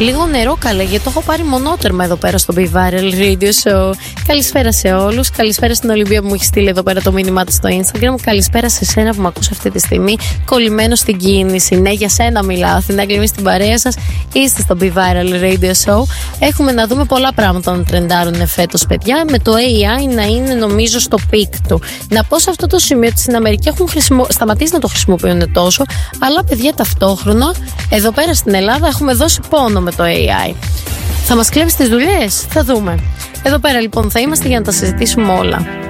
Λίγο νερό καλέ, γιατί το έχω πάρει μονότερμα εδώ πέρα στο Be Viral Radio Show. Καλησπέρα σε όλους. Καλησπέρα στην Ολυμπία που μου έχει στείλει εδώ πέρα το μήνυμά της στο Instagram. Καλησπέρα σε σένα που με ακούς αυτή τη στιγμή, κολλημένο στην κίνηση. Ναι, για σένα μιλάω. Αθηνάκη, εμείς στην παρέα σας. Είστε στο Be Viral Radio Show. Έχουμε να δούμε πολλά πράγματα να τρεντάρουν φέτος, παιδιά. Με το AI να είναι, νομίζω, στο πικ του. Να πω σε αυτό το σημείο ότι στην Αμερική έχουν σταματήσει να το χρησιμοποιούν τόσο. Αλλά, παιδιά, ταυτόχρονα εδώ πέρα στην Ελλάδα έχουμε δώσει πόνο με το AI. Θα μας κλέψει τις δουλειές, θα δούμε. Εδώ πέρα λοιπόν θα είμαστε για να τα συζητήσουμε όλα.